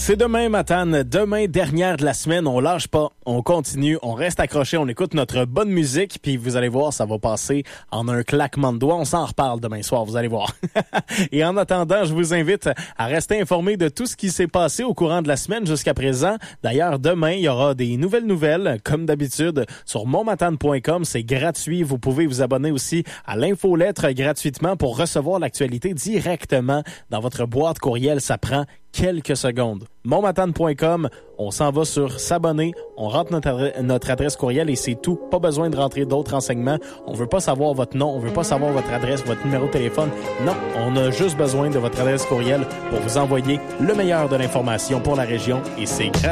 C'est demain, Matane. Demain, dernière de la semaine. On lâche pas. On continue. On reste accroché. On écoute notre bonne musique. Puis vous allez voir, ça va passer en un claquement de doigts. On s'en reparle demain soir. Vous allez voir. Et en attendant, je vous invite à rester informé de tout ce qui s'est passé au courant de la semaine jusqu'à présent. D'ailleurs, demain, il y aura des nouvelles, comme d'habitude, sur monmatane.com. C'est gratuit. Vous pouvez vous abonner aussi à l'infolettre gratuitement pour recevoir l'actualité directement dans votre boîte courriel. Ça prend quelques secondes. Monmatane.com, on s'en va sur s'abonner, on rentre notre adresse courriel et c'est tout. Pas besoin de rentrer d'autres renseignements. On veut pas savoir votre nom, on veut pas savoir votre adresse, votre numéro de téléphone. Non, on a juste besoin de votre adresse courriel pour vous envoyer le meilleur de l'information pour la région et c'est gratuit.